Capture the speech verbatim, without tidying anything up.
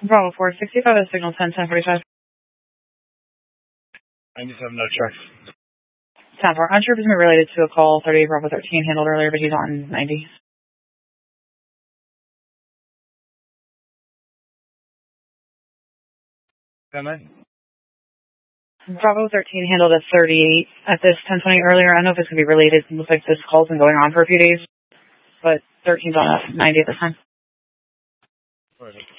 Bravo four sixty-five is signal ten ten forty-five. ninety-seven, no check. ten four. Unsure if it's related to a call thirty-eight Bravo thirteen handled earlier, but he's on ninety. ten nine. Bravo thirteen handled a thirty-eight at this ten twenty earlier. I don't know if it's going to be related. It looks like this call's been going on for a few days, but thirteen's on ninety at this time. All right.